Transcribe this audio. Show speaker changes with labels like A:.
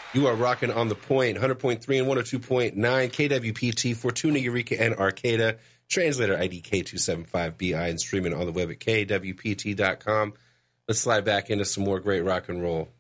A: You are rocking on the point, 100.3 and 102.9 KWPT, Fortuna, Eureka, and Arcata. Translator ID K275BI and streaming on the web at kwpt.com. Let's slide back into some more great rock and roll.